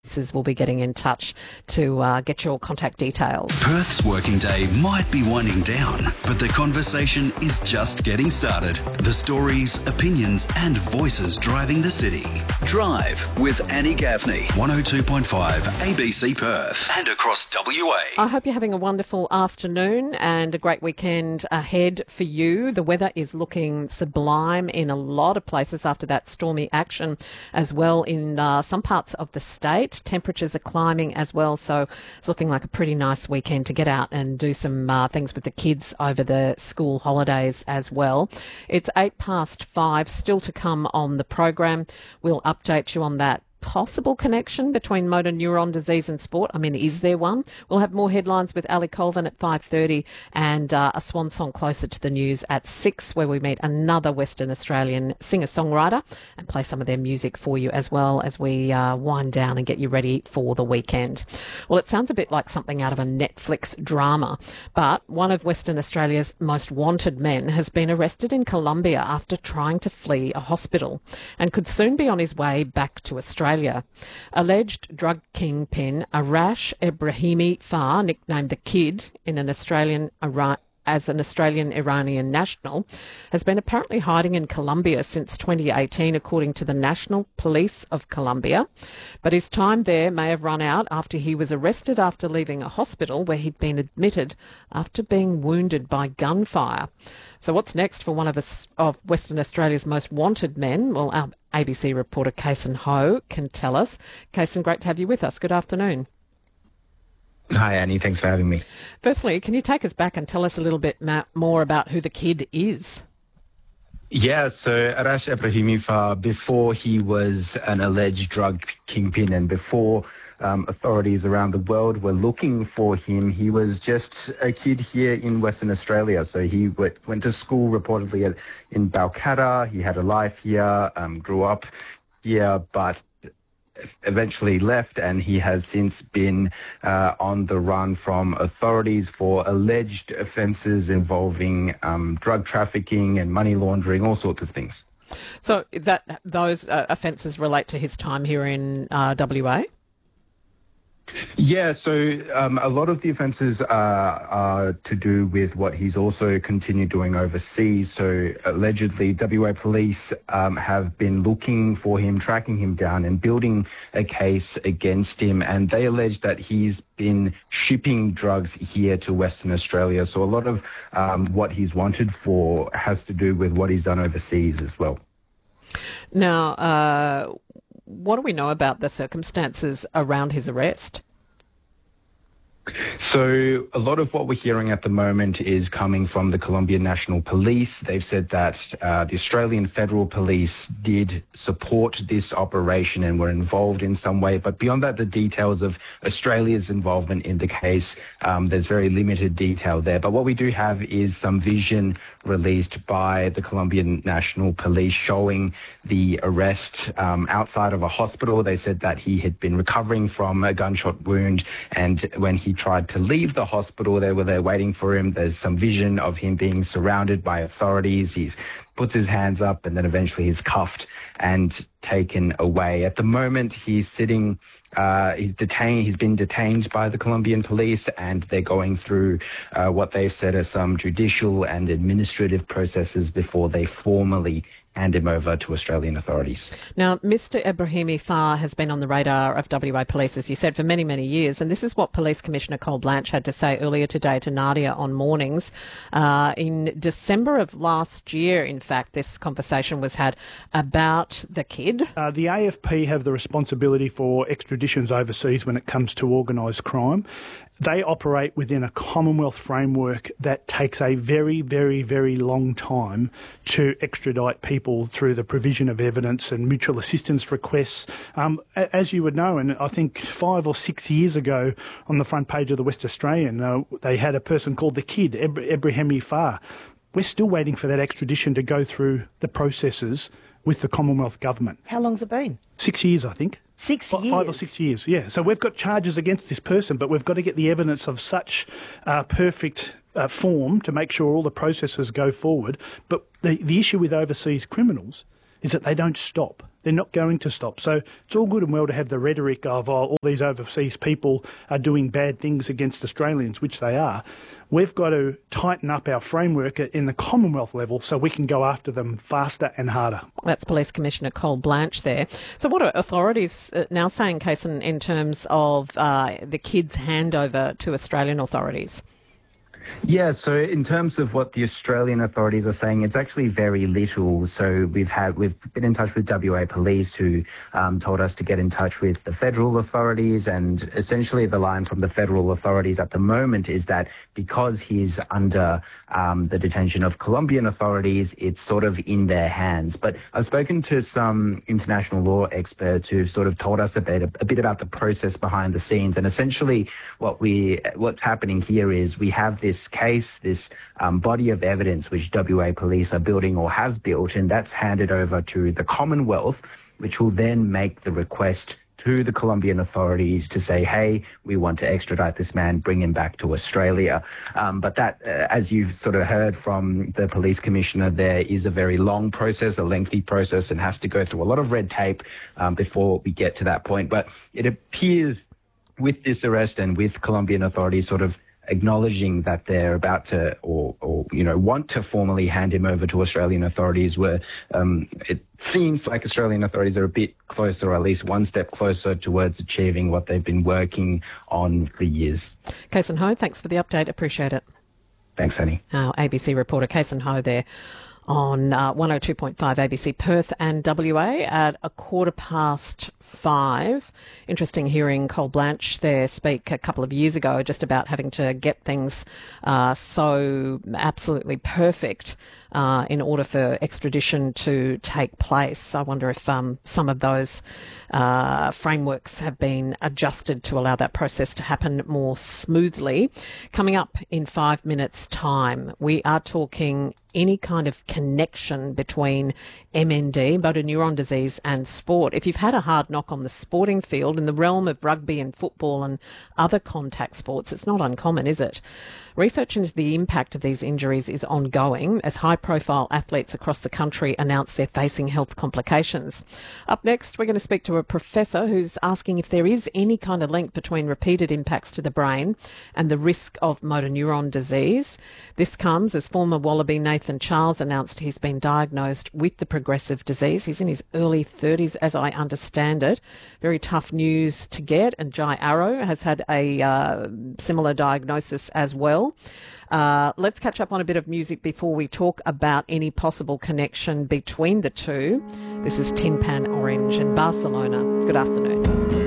Will be getting in touch to get your contact details. Perth's working day might be winding down, but the conversation is just getting started. The stories, opinions and voices driving the city. Drive with Annie Gaffney, 102.5 ABC Perth and across WA. I hope you're having a wonderful afternoon and a great weekend ahead for you. The weather is looking sublime in a lot of places after that stormy action as well in some parts of the state. Temperatures are climbing as well, so it's looking like a pretty nice weekend to get out and do some things with the kids over the school holidays as well. It's 5:08, still to come on the program. We'll update you on that possible connection between motor neuron disease and sport. I mean, is there one? We'll have more headlines with Ali Colvin at 5:30 and a swan song closer to the news at 6, where we meet another Western Australian singer-songwriter and play some of their music for you as well as we wind down and get you ready for the weekend. Well, it sounds a bit like something out of a Netflix drama, but one of Western Australia's most wanted men has been arrested in Colombia after trying to flee a hospital and could soon be on his way back to Australia. Alleged drug kingpin Arash Ebrahimi Farr, nicknamed the Kid as an Australian Iranian national, has been apparently hiding in Colombia since 2018, according to the National Police of Colombia. But his time there may have run out after he was arrested after leaving a hospital where he'd been admitted after being wounded by gunfire. So what's next for one of Western Australia's most wanted men? Well, our ABC reporter Kason Ho can tell us. Kason, great to have you with us. Good afternoon. Hi, Annie. Thanks for having me. Firstly, can you take us back and tell us a little bit more about who the Kid is? Yeah, so Arash Ebrahimi Farr, before he was an alleged drug kingpin and before authorities around the world were looking for him, he was just a kid here in Western Australia. So he went to school reportedly in Balcatta. He had a life here, grew up here, but eventually left, and he has since been on the run from authorities for alleged offences involving drug trafficking and money laundering, all sorts of things. So those offences relate to his time here in WA? Yeah, so a lot of the offences are to do with what he's also continued doing overseas. So allegedly, WA police have been looking for him, tracking him down and building a case against him. And they allege that he's been shipping drugs here to Western Australia. So a lot of what he's wanted for has to do with what he's done overseas as well. Now, what do we know about the circumstances around his arrest? So a lot of what we're hearing at the moment is coming from the Colombian National Police. They've said that the Australian Federal Police did support this operation and were involved in some way. But beyond that, the details of Australia's involvement in the case, there's very limited detail there. But what we do have is some vision released by the Colombian National Police showing the arrest outside of a hospital. They said that he had been recovering from a gunshot wound, and when he tried to leave the hospital, they were there waiting for him. There's some vision of him being surrounded by authorities. He puts his hands up and then eventually he's cuffed and taken away. At the moment, he's sitting, he's been detained by the Colombian police, and they're going through what they've said are some judicial and administrative processes before they formally hand him over to Australian authorities. Now, Mr. Ebrahimi Farr has been on the radar of WA Police, as you said, for many, many years, and this is what Police Commissioner Cole Blanche had to say earlier today to Nadia on Mornings. In December of last year, in fact, this conversation was had about the Kid. The AFP have the responsibility for extraditions overseas when it comes to organised crime. They operate within a Commonwealth framework that takes a very, very, very long time to extradite people through the provision of evidence and mutual assistance requests. As you would know, and I think 5 or 6 years ago on the front page of the West Australian, they had a person called the Kid, Ebrahimi Farr. We're still waiting for that extradition to go through the processes with the Commonwealth Government. How long's it been? 6 years, I think. 6 years? 5 or 6 years, yeah. So we've got charges against this person, but we've got to get the evidence of such perfect form to make sure all the processes go forward. But the issue with overseas criminals is that they don't stop. they're not going to stop. So it's all good and well to have the rhetoric of all these overseas people are doing bad things against Australians, which they are. We've got to tighten up our framework in the Commonwealth level so we can go after them faster and harder. That's Police Commissioner Cole Blanch there. So what are authorities now saying, Kaysen, in terms of the kids' handover to Australian authorities? Yeah, so in terms of what the Australian authorities are saying, it's actually very little. So we've been in touch with WA Police, who told us to get in touch with the federal authorities, and essentially the line from the federal authorities at the moment is that because he's under the detention of Colombian authorities, it's sort of in their hands. But I've spoken to some international law experts who've sort of told us a bit about the process behind the scenes, and essentially what's happening here is we have this case, this body of evidence which WA Police are building or have built, and that's handed over to the Commonwealth, which will then make the request to the Colombian authorities to say, hey, we want to extradite this man, bring him back to Australia. But that, as you've sort of heard from the police commissioner, there is a very long process, a lengthy process, and has to go through a lot of red tape before we get to that point. But it appears with this arrest and with Colombian authorities sort of acknowledging that they're about to or want to formally hand him over to Australian authorities, where it seems like Australian authorities are a bit closer, or at least one step closer towards achieving what they've been working on for years. Kaysen Ho, thanks for the update. Appreciate it. Thanks, Annie. Our ABC reporter Kaysen Ho there on 102.5 ABC Perth and WA at 5:15. Interesting hearing Cole Blanch there speak a couple of years ago just about having to get things so absolutely perfect in order for extradition to take place. I wonder if some of those frameworks have been adjusted to allow that process to happen more smoothly. Coming up in 5 minutes' time, we are talking any kind of connection between MND, motor neuron disease, and sport. If you've had a hard knock on the sporting field in the realm of rugby and football and other contact sports, it's not uncommon, is it? Research into the impact of these injuries is ongoing as high-profile athletes across the country announce they're facing health complications. Up next, we're going to speak to a professor who's asking if there is any kind of link between repeated impacts to the brain and the risk of motor neuron disease. This comes as former Wallaby Nathan Charles announced he's been diagnosed with the progressive disease. He's in his early 30s, as I understand it. Very tough news to get, and Jai Arrow has had a similar diagnosis as well. Let's catch up on a bit of music before we talk about any possible connection between the two. This is Tin Pan Orange in Barcelona. Good afternoon.